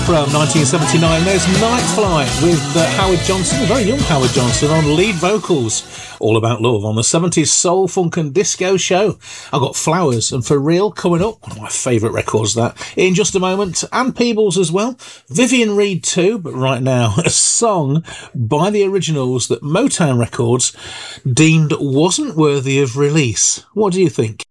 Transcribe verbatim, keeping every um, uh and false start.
from nineteen seventy-nine. There's Night Flight with uh, Howard Johnson, very young Howard Johnson, on lead vocals. All About Love on the seventies soul, funk and disco show. I've got Flowers and For Real coming up. One of my favourite records, that. In just a moment. Ann Peebles as well. Vivian Reid too. But right now, a song by the Originals that Motown Records deemed wasn't worthy of release. What do you think?